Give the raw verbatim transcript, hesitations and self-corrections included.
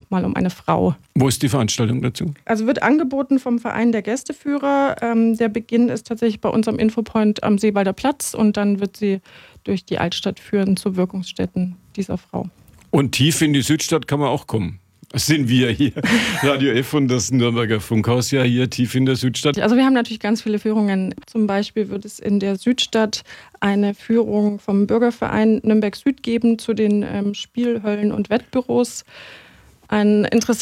mal um eine Frau. Wo ist die Veranstaltung dazu? Also wird angeboten vom Verein der Gästeführer. Ähm, der Beginn ist tatsächlich bei uns am Infopoint am Seewalder Platz und dann wird sie durch die Altstadt führen zu Wirkungsstätten dieser Frau. Und tief in die Südstadt kann man auch kommen. Das sind wir hier. Radio F und das Nürnberger Funkhaus ja hier tief in der Südstadt. Also wir haben natürlich ganz viele Führungen. Zum Beispiel wird es in der Südstadt eine Führung vom Bürgerverein Nürnberg Süd geben zu den ähm, Spielhöllen und Wettbüros. Ein interessantes